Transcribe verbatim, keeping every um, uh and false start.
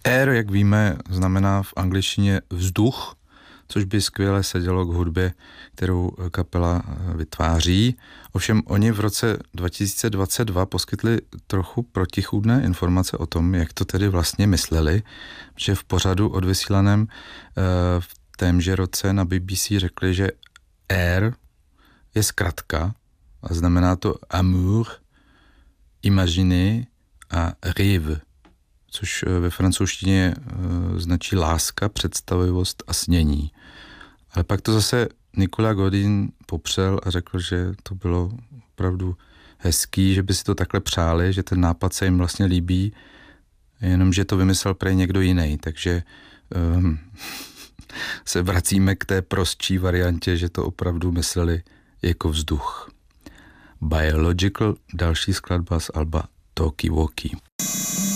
Air, jak víme, znamená v angličtině vzduch, což by skvěle sedělo k hudbě, kterou kapela vytváří. Ovšem oni v roce dva tisíce dvacet dva poskytli trochu protichůdné informace o tom, jak to tedy vlastně mysleli, že v pořadu odvysílaném v témže roce na B B C řekli, že Air je zkratka a znamená to amour, imaginer a rêve, což ve francouzštině značí láska, představivost a snění. Ale pak to zase Nicolas Godin popřel a řekl, že to bylo opravdu hezký, že by si to takhle přáli, že ten nápad se jim vlastně líbí, jenomže to vymyslel prej někdo jiný, takže um, se vracíme k té prostší variantě, že to opravdu mysleli jako vzduch. Biological, další skladba z alba Talkie Walkie.